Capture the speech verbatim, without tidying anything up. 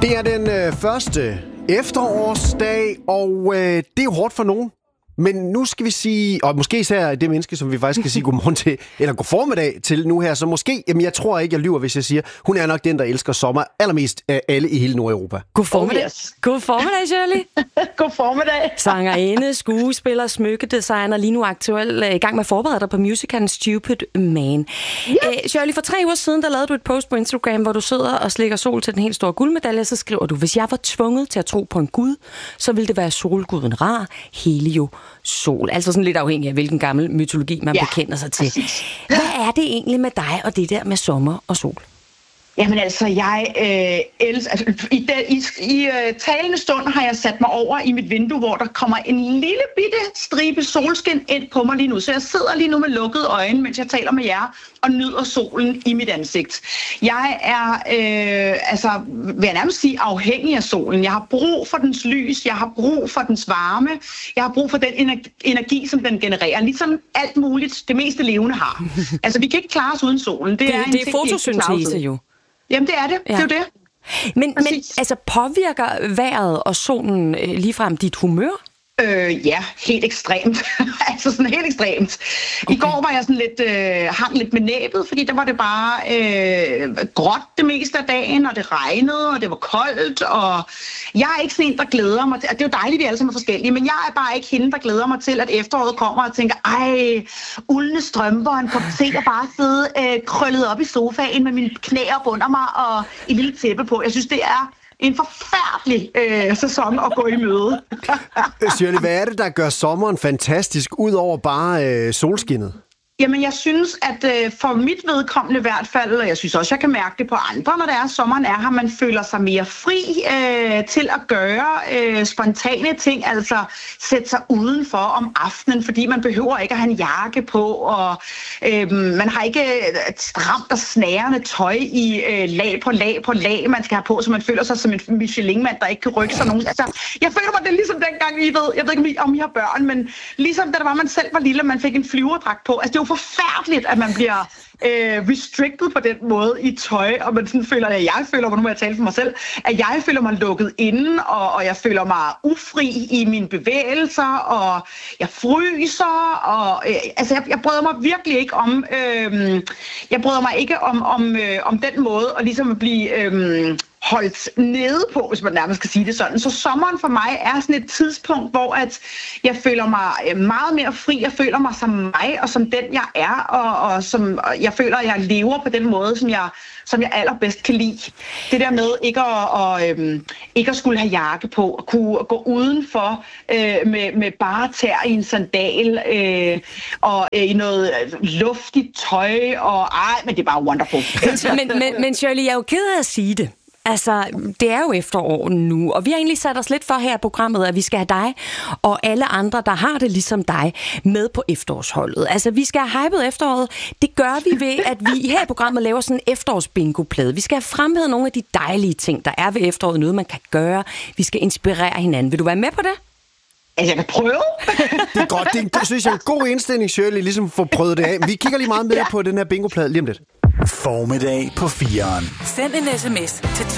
Det er den øh, første efterårsdag, og øh, det er jo hårdt for nogen. Men nu skal vi sige, og måske især det menneske, som vi faktisk skal sige godmorgen til, eller god formiddag til nu her, så måske, jamen jeg tror ikke, jeg lyver, hvis jeg siger, hun er nok den, der elsker sommer allermest af alle i hele Nordeuropa. God formiddag. Oh, yes. God formiddag, Shirley. God formiddag. Sangerinde, skuespiller, smykkedesigner, lige nu aktuel i gang med at forberede dig på musicalen Stupid Man. Yes. Æ, Shirley, for tre uger siden, der lavede du et post på Instagram, hvor du sidder og slikker sol til den helt store guldmedalje, så skriver du, hvis jeg var tvunget til at tro på en gud, så ville det være solguden Ra, Helio, Sol. Altså sådan lidt afhængig af, hvilken gammel mytologi man ja, bekender sig til. Præcis. Hvad er det egentlig med dig og det der med sommer og sol? Jamen altså, jeg øh, elsker... Altså, i, de, i, i uh, talende stund har jeg sat mig over i mit vindue, hvor der kommer en lille bitte stribe solskin ind på mig lige nu. Så jeg sidder lige nu med lukkede øjne, mens jeg taler med jer, og nyder solen i mit ansigt. Jeg er, øh, altså, vil jeg nærmest sige, afhængig af solen. Jeg har brug for dens lys, jeg har brug for dens varme, jeg har brug for den energi, som den genererer. Ligesom alt muligt, det meste levende har. Altså, vi kan ikke klare os uden solen. Det, det er, det er fotosyntese jo. Jamen, det er det. Ja. Det er jo det. Men, men altså, påvirker vejret og solen øh, ligefrem dit humør? Øh, ja, helt ekstremt. altså sådan helt ekstremt. Okay. I går var jeg sådan lidt, øh, hang lidt med næbet, fordi der var det bare øh, gråt det meste af dagen, og det regnede, og det var koldt, og jeg er ikke sådan en, der glæder mig til, det er jo dejligt, vi alle sammen er forskellige, men jeg er bare ikke hende, der glæder mig til, at efteråret kommer og tænker, ej, uldne strømper og en kop te, og bare sidde øh, krøllet op i sofaen med mine knæer under mig, og et lille tæppe på. Jeg synes, det er en forfærdelig øh, sæson at gå i møde. Shirley, hvad er det, der gør sommeren fantastisk, ud over bare øh, solskinnet? Jamen, jeg synes, at øh, for mit vedkommende i hvert fald, og jeg synes også, jeg kan mærke det på andre, når det er, sommeren er her, man føler sig mere fri øh, til at gøre øh, spontane ting, altså sætte sig udenfor om aftenen, fordi man behøver ikke at have en jakke på, og øh, man har ikke et stramt og snærende tøj i øh, lag på lag på lag, man skal have på, så man føler sig som en Michelin-mand, der ikke kan rykke sig nogen. Altså, jeg føler mig, det er ligesom dengang, I ved, jeg ved ikke, om I har børn, men ligesom da det var, man selv var lille, man fik en flyverdragt på. Altså, det er jo forfærdeligt, at man bliver øh, restricted på den måde i tøj, og man sådan føler, at jeg føler mig, nu må jeg tale for mig selv, at jeg føler mig lukket inde, og, og jeg føler mig ufri i mine bevægelser, og jeg fryser, og øh, altså, jeg, jeg bryder mig virkelig ikke om, øh, jeg bryder mig ikke om, om, øh, om den måde, at ligesom at blive Øh, holdt nede på, hvis man nærmest skal sige det sådan. Så sommeren for mig er sådan et tidspunkt, hvor at jeg føler mig meget mere fri. Jeg føler mig som mig, og som den jeg er, og, og som jeg føler, at jeg lever på den måde, som jeg, som jeg allerbedst kan lide. Det der med ikke at, og, øhm, ikke at skulle have jakke på, at kunne gå udenfor øh, med, med bare tær i en sandal, øh, og øh, i noget luftigt tøj, og ej, men det er bare wonderful. men, men, men Shirley, jeg er jo ked af at sige det. Altså, det er jo efterår nu, og vi har egentlig sat os lidt for her i programmet, at vi skal have dig og alle andre, der har det ligesom dig, med på efterårsholdet. Altså, vi skal have hypet efteråret. Det gør vi ved, at vi her i programmet laver sådan en efterårsbingo-plade. Vi skal have fremhævet nogle af de dejlige ting, der er ved efteråret, noget man kan gøre. Vi skal inspirere hinanden. Vil du være med på det? Altså, jeg kan prøve. Det er godt. Det er en, synes jeg, en god indstilling, Shirley, ligesom få prøvet det af. Vi kigger lige meget mere ja. på den her bingo-plade lige om lidt. Formiddag på fireren. Send en sms til